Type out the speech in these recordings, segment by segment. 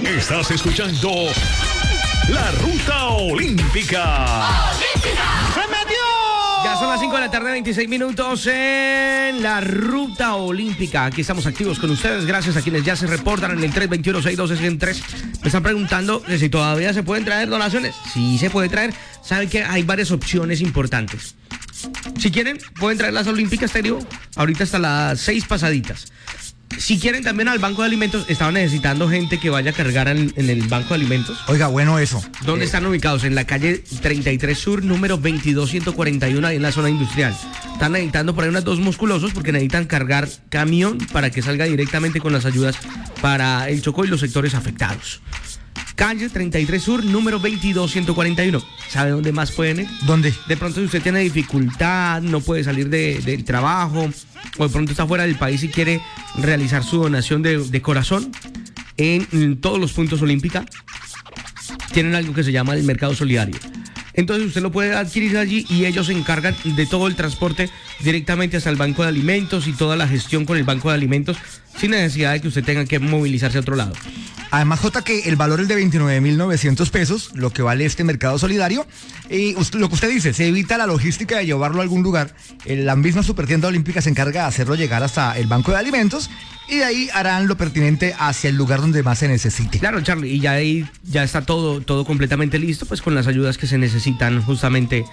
Estás escuchando La Ruta Olímpica. ¡Se metió! Ya son las 5 de la tarde, 26 minutos en La Ruta Olímpica. Aquí estamos activos con ustedes, gracias a quienes ya se reportan en el 321-612-103. Me están preguntando que si todavía se pueden traer donaciones. Sí se puede traer. Saben que hay varias opciones importantes. Si quieren, pueden traer las Olímpicas Estéreo ahorita hasta las 6 pasaditas. Si quieren, también al Banco de Alimentos. Estaban necesitando gente que vaya a cargar en el Banco de Alimentos. Oiga, bueno eso. ¿Dónde están ubicados? En la calle 33 Sur, número 22141, ahí en la zona industrial. Están necesitando por ahí unos dos musculosos porque necesitan cargar camión para que salga directamente con las ayudas para el Chocó y los sectores afectados. Calle 33 Sur, número 22141. ¿Sabe dónde más pueden ir? ¿Dónde? De pronto, si usted tiene dificultad, no puede salir del trabajo, o de pronto está fuera del país y quiere realizar su donación de corazón, en todos los puntos Olímpica tienen algo que se llama el mercado solidario. Entonces usted lo puede adquirir allí y ellos se encargan de todo el transporte directamente hasta el Banco de Alimentos y toda la gestión con el Banco de Alimentos sin necesidad de que usted tenga que movilizarse a otro lado. Además, Jota, que el valor es de 29.900 pesos, lo que vale este mercado solidario. Y lo que usted dice, se evita la logística de llevarlo a algún lugar. La misma Supertienda Olímpica se encarga de hacerlo llegar hasta el Banco de Alimentos y de ahí harán lo pertinente hacia el lugar donde más se necesite. Claro, Charlie, y ya ahí ya está todo completamente listo, pues con las ayudas que se necesitan justamente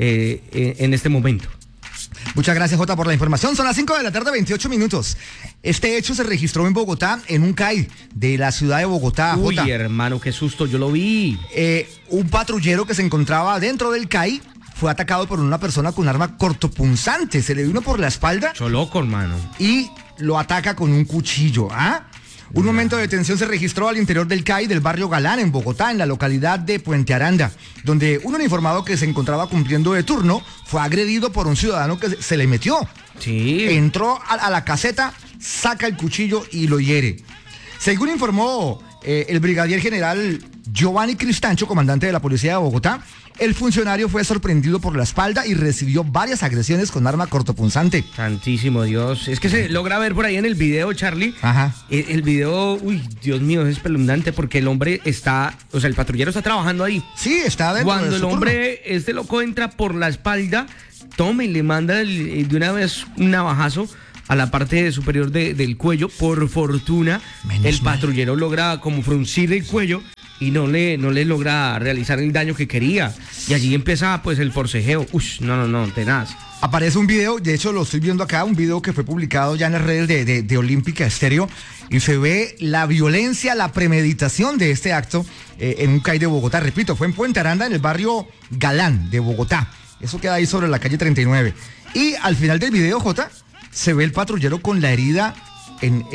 en este momento. Muchas gracias, Jota, por la información. Son las 5 de la tarde, 28 minutos. Este hecho se registró en Bogotá, en un CAI de la ciudad de Bogotá. Uy, Jota. hermano, qué susto, yo lo vi. Un patrullero que se encontraba dentro del CAI fue atacado por una persona con arma cortopunzante. Se le vino por la espalda Choloco, hermano. y lo ataca con un cuchillo. Un momento de tensión se registró al interior del CAI del barrio Galán, en Bogotá, en la localidad de Puente Aranda, donde un uniformado que se encontraba cumpliendo de turno fue agredido por un ciudadano que se le metió. Sí. Entró a la caseta, saca el cuchillo y lo hiere. Según informó el brigadier general Giovanni Cristancho, comandante de la policía de Bogotá, el funcionario fue sorprendido por la espalda y recibió varias agresiones con arma cortopunzante. Santísimo Dios. Es que se logra ver por ahí en el video, Charlie. Ajá. El video, uy, Dios mío, es espeluznante porque el hombre está, o sea, el patrullero está trabajando ahí. Sí, está dentro Cuando de el su hombre, este loco entra por la espalda, toma y le manda de una vez un navajazo a la parte superior del cuello. Por fortuna, el patrullero logra como fruncir el cuello y no le logra realizar el daño que quería. Y allí empieza pues el forcejeo. Uy, no, tenaz. Aparece un video, de hecho lo estoy viendo acá, un video que fue publicado ya en las redes de Olímpica Estéreo, y se ve la violencia, la premeditación de este acto en un CAI de Bogotá. Repito, fue en Puente Aranda, en el barrio Galán de Bogotá. Eso queda ahí sobre la calle 39. Y al final del video, Jota, se ve el patrullero con la herida en